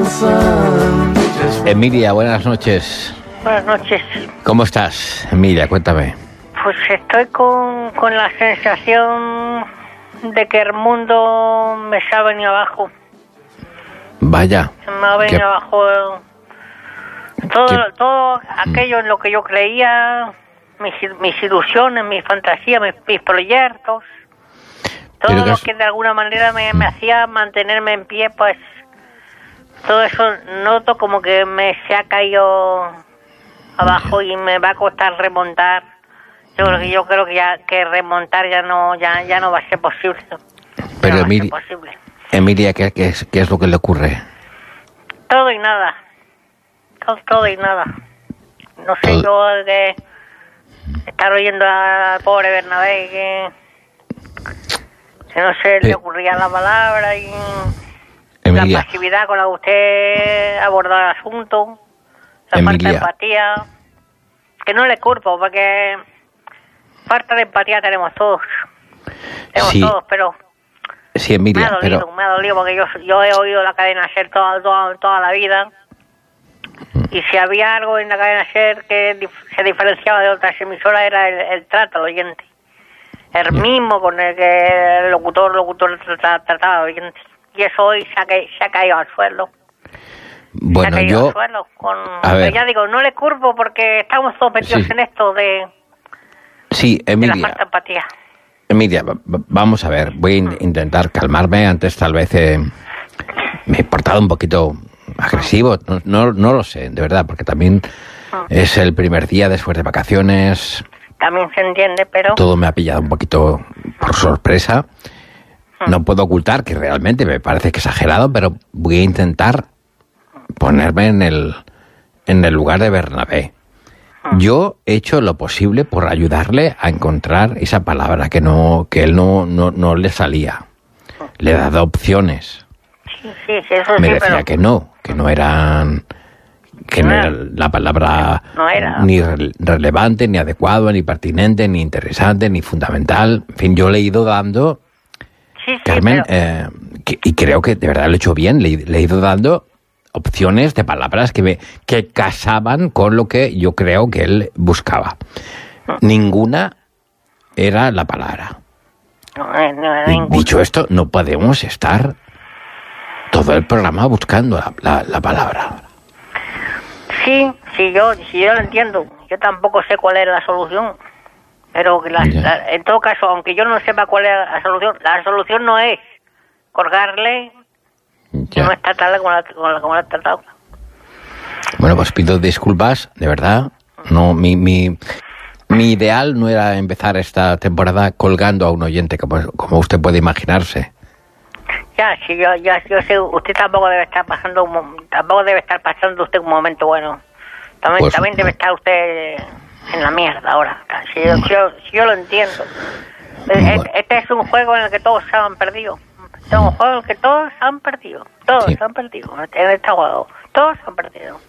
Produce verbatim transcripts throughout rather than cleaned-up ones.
Emilia, buenas noches. Buenas noches. ¿Cómo estás, Emilia? Cuéntame. Pues estoy con, con la sensación de que el mundo me se ha venido abajo. Vaya. Se me ha venido ¿Qué? abajo todo, ¿Qué? todo aquello en lo que yo creía, mis, mis ilusiones, mis fantasías, mis, mis proyectos. Todo Pero que lo has- que de alguna manera me, me hacía mantenerme en pie, pues todo eso noto como que me se ha caído abajo y me va a costar remontar. Yo creo que yo creo que ya que remontar ya no ya ya no va a ser posible. Ya Pero no va a ser Emili- posible. Emilia, ¿qué, qué es, ¿qué es lo que le ocurre? Todo y nada. Todo, todo y nada. No sé Todo. yo de estar oyendo al pobre Bernabé que, que no sé, le Eh. ocurría la palabra y Emilia, la pasividad con la que usted abordó el asunto, la falta Emilia. de empatía, que no le culpo porque falta de empatía tenemos todos. Tenemos Sí, todos, pero sí, me ha Emilia, dolido, pero me ha dolido porque yo, yo he oído la cadena SER toda, toda, toda la vida. Y si había algo en la cadena SER que dif- se diferenciaba de otras emisoras era el, el trato al oyente. El mismo con el que el locutor, locutor trata- trataba al oyente. Y eso hoy se ha, ca- se ha caído al suelo. bueno, se ha caído yo... al suelo. Con, a ver. pero ya digo, no le culpo porque estamos todos metidos Sí. en esto de, Sí, de la Emilia, falta de empatía. Emilia, va- va- vamos a ver, voy a in- intentar calmarme. Antes tal vez eh, me he portado un poquito agresivo, no, no, no lo sé, de verdad, porque también es el primer día después de vacaciones, También se entiende, pero... todo me ha pillado un poquito por sorpresa. No puedo ocultar que realmente me parece que exagerado, pero voy a intentar ponerme en el, en el lugar de Bernabé. Yo he hecho lo posible por ayudarle a encontrar esa palabra que no que él no, no, no le salía. Le he dado opciones. Sí, sí, sí, eso Me sí, decía pero... que no, que no eran que no No era era. la palabra No era. ni re- relevante, ni adecuado, ni pertinente, ni interesante, ni fundamental. En fin, yo le he ido dando, Sí, sí, Carmen, pero- eh, que- y creo que de verdad lo he hecho bien, le, le he ido dando opciones de palabras que, me, que casaban con lo que yo creo que él buscaba. Ninguna era la palabra. no, eh, no era Y ningún- dicho esto, no podemos estar todo el programa buscando la, la- la palabra. Sí, sí, yo, sí, yo lo entiendo. Yo tampoco sé cuál es la solución. Pero que la- Ya. la- en todo caso, aunque yo no sepa cuál es la solución, la solución no es colgarle y Ya. no es tratarle como la, como la, como la he tratado. Bueno, pues pido disculpas, de verdad. No, mi, mi, mi ideal no era empezar esta temporada colgando a un oyente, como, como usted puede imaginarse. Ya, sí, yo, ya, yo sé, usted tampoco debe estar pasando, un mo- tampoco debe estar pasando usted un momento bueno. También, Pues, también debe no. estar usted en la mierda ahora. Si yo, si yo, si yo lo entiendo. Bueno. Este es un juego en el que todos se han perdido. Este es un juego en el que todos se han perdido. Todos Sí. se han perdido en este juego. Todos se han perdido.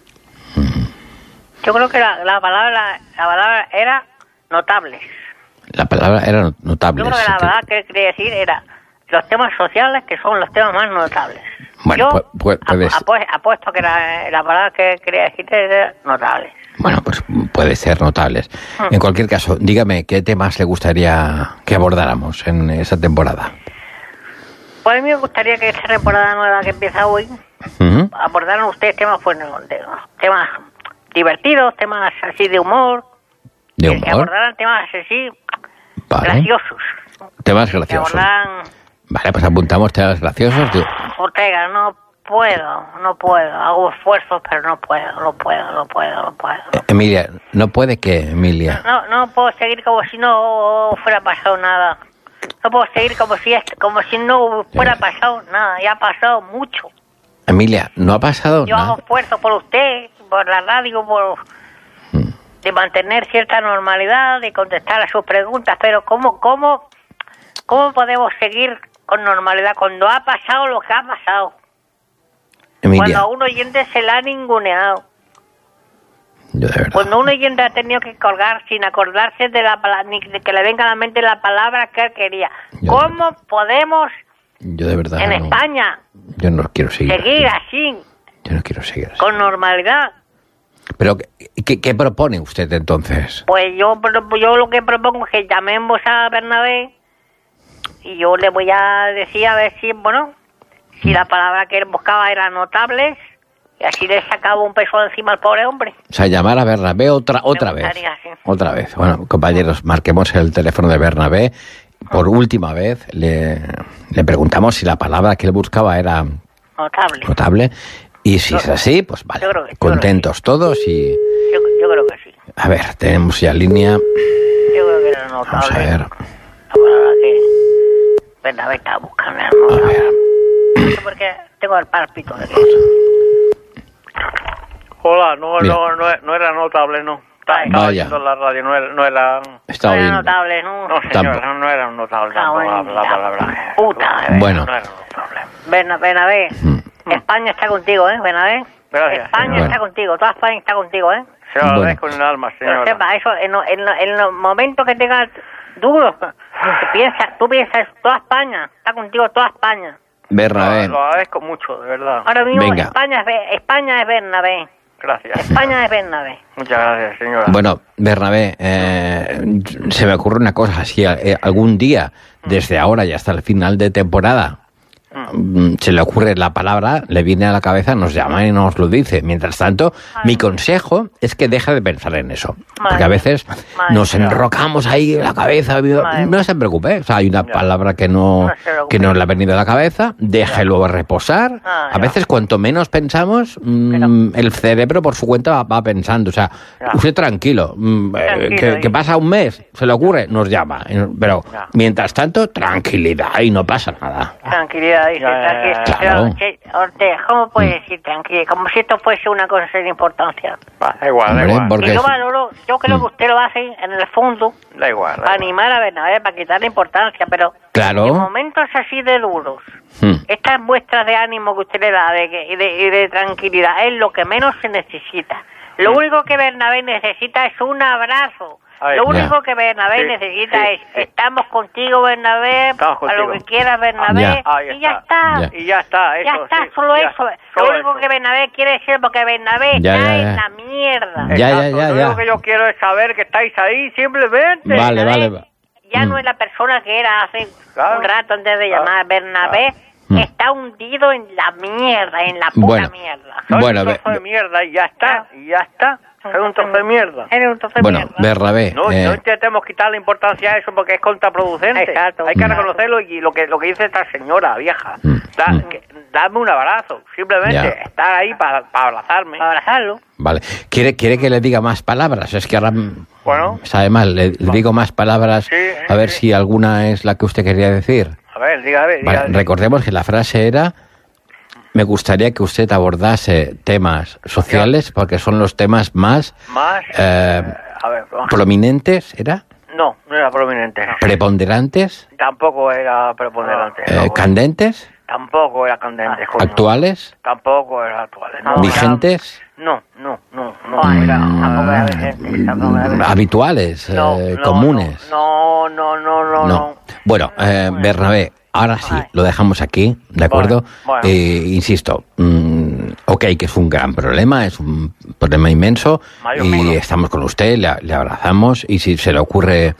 Yo creo que la, la palabra la palabra era notables. La palabra era notable. Yo creo que sí la que- verdad que quería decir era los temas sociales, que son los temas más notables. Bueno, Yo pu- pu- puedes- apu- apu- apuesto que la, la palabra que quería decir era notables. Bueno, pues puede ser notables. Mm. En cualquier caso, dígame, ¿qué temas le gustaría que abordáramos en esa temporada? Pues a mí me gustaría que esta temporada nueva que empieza hoy Ujú. abordaran ustedes temas, pues, no, de- temas divertidos, temas así de humor, ¿De que- que humor? abordaran temas así Vale. graciosos, Temas que graciosos. abordaran Vale, pues apuntamos temas graciosos. de- Ortega, no puedo, no puedo, hago esfuerzos, pero no puedo, no puedo, no puedo, no puedo. Emilia, ¿no puede qué, Emilia? No, no puedo seguir como si no fuera pasado nada. No puedo seguir como si es, como si no fuera pasado nada. Ya ha pasado mucho. Emilia, ¿no ha pasado Yo hago nada? esfuerzos por usted, por la radio, por Mm. de mantener cierta normalidad, de contestar a sus preguntas. Pero cómo, cómo, cómo podemos seguir con normalidad cuando ha pasado lo que ha pasado? Emilia, Cuando a un oyente se la ha ninguneado. yo de verdad. Cuando un oyente ha tenido que colgar sin acordarse de la pala- ni de que le venga a la mente la palabra que él quería. Yo- ¿Cómo podemos Yo de verdad. en no- España Yo no quiero seguir. seguir así. así? Yo Yo no quiero seguir así. Con normalidad. Pero, ¿qué, qué propone usted entonces? Pues yo, yo lo que propongo es que llamemos a Bernabé y yo le voy a decir a ver si, bueno, si la palabra que él buscaba era notables y así le sacaba un peso encima al pobre hombre. O sea, llamar a Bernabé otra, otra vez. Sí. Otra vez. Bueno, compañeros, marquemos el teléfono de Bernabé. Por última vez le, le preguntamos si la palabra que él buscaba era notable. notable. Y si yo, es así, pues vale. Yo creo que, contentos sí. todos y... Yo, yo creo que sí. A ver, tenemos ya línea. Yo creo que era notable. Vamos a ver. La palabra que Bernabé estaba buscando era notable. A ver. Porque tengo el pálpito de eso. Hola, no, no, no, no era notable, no. Estaba oyendo la radio, no era... No era, Estaba no era oyendo. notable, ¿no? No, señor, no, no era notable tampoco la, la palabra. Puta, bueno. No era notable. Bernabé, Bernabé. Hmm. España está contigo, ¿eh, Bernabé? Gracias. España señora. está contigo, toda España está contigo, ¿eh? Se lo agradezco bueno. en el alma, señora. Pero sepa, eso, en, en, en los momentos que tengas duros, piensa, tú piensas, toda España, está contigo toda España. Bernabé. No, lo agradezco mucho, de verdad. Ahora mismo Venga. España es, España es Bernabé. Gracias. España es Bernabé. Muchas gracias, señora. Bueno, Bernabé, eh, se me ocurre una cosa, si eh, algún día, desde ahora y hasta el final de temporada, mm. se le ocurre la palabra, le viene a la cabeza, nos llama y nos lo dice. Mientras tanto, Madre. mi consejo es que deje de pensar en eso. Madre. Porque a veces Madre. nos enrocamos ahí en la cabeza. Madre. No se preocupe, o sea, hay una ya. palabra que no, no que no le ha venido a la cabeza, déjelo ya. reposar. Ah, a veces, cuanto menos pensamos, mmm, el cerebro por su cuenta va, va pensando. O sea, ya. usted tranquilo, mmm, tranquilo que, que pasa un mes, se le ocurre, nos llama. Pero, ya. mientras tanto, tranquilidad y no pasa nada. Tranquilidad. Dice, ya, ya, claro. Ortega, ¿cómo puede decir tranquilo? Como si esto fuese una cosa sin importancia. Va, da igual, da igual. Porque y yo valoro, yo creo mm. que usted lo hace en el fondo da igual, da para igual. animar a Bernabé, para quitarle importancia, pero claro. en momentos así de duros, mm. estas muestras de ánimo que usted le da de, de, de, de tranquilidad es lo que menos se necesita. Lo mm. único que Bernabé necesita es un abrazo. Ahí, lo único ya. que Bernabé sí, necesita sí, es sí. estamos contigo, Bernabé, a lo que quieras, Bernabé, ya. Ah, y ya está. Ya. Y ya está, eso, ya está, sí, solo ya, eso. Solo lo único eso. que Bernabé quiere decir, porque Bernabé ya, está ya, ya. en la mierda. Ya, ya, ya, Lo ya. único que yo quiero es saber que estáis ahí, simplemente. Vale, Bernabé vale. ya mm. no es la persona que era hace claro. un rato antes de claro. llamar. Bernabé claro. está hundido en la mierda, en la puta bueno. mierda. Soy bueno, un trozo de mierda y ya está, y ya está. Soy un trozo de mierda. Eres un trozo de bueno, mierda. Bernabé. No, eh... no intentemos quitar la importancia a eso porque es contraproducente. Exacto. Hay que Exacto. reconocerlo y lo que lo que dice esta señora vieja. Mm. Da, mm. que, dame un abrazo, simplemente ya. estar ahí para pa abrazarme. Para abrazarlo. Vale. ¿Quiere, ¿Quiere que le diga más palabras? Es que ahora bueno, sabe mal. Le, le digo más palabras sí, a ver sí. si alguna es la que usted quería decir. A ver, dígame. dígame. Vale, recordemos que la frase era: me gustaría que usted abordase temas sociales porque son los temas más, más eh, eh, a ver, prominentes, ¿era? No, no era prominente. No. ¿Preponderantes? Tampoco era preponderante. Eh, no. ¿Candentes? Tampoco era candente. Ah, ¿actuales? Tampoco era actuales. No, ¿vigentes? No, no, no. no, mm, era, tampoco era vigente, tampoco era vigente. ¿Habituales? No, eh, no, ¿comunes? No, no, no, no, no. no. Bueno, eh, Bernabé, ahora sí, Ay. lo dejamos aquí, ¿de acuerdo? Bueno, bueno. Eh, insisto, mmm, ok, que es un gran problema, es un problema inmenso, Mario, y bueno. estamos con usted, le, le abrazamos, y si se le ocurre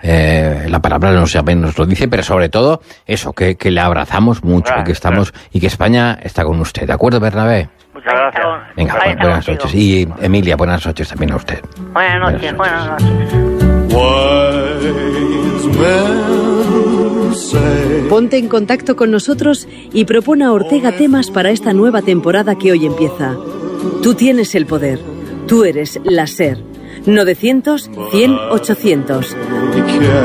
eh, la palabra, nos, nos lo dice, pero sobre todo, eso, que, que le abrazamos mucho, Gracias, y que estamos, y que España está con usted, ¿de acuerdo, Bernabé? Muchas gracias. Venga, Ahí está buenas contigo. noches. Y Emilia, buenas noches también a usted. Buenas noches, buenas noches. Ponte en contacto con nosotros y propone a Ortega temas para esta nueva temporada que hoy empieza. Tú tienes el poder. Tú eres la SER. novecientos, cien, ochocientos.